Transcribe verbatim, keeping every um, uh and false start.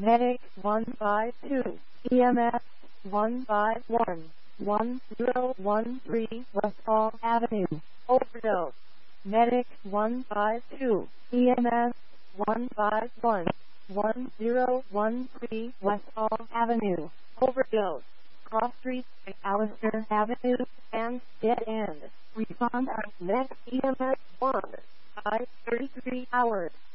Medic one five two, E M S one five one, one zero one three Westfall Avenue, overdose. Medic one five two, E M S one five one, one zero one three Westfall Avenue, overdose. Cross Street, Allister Avenue, and dead end. Respond on next E M S one, five thirty-three hours.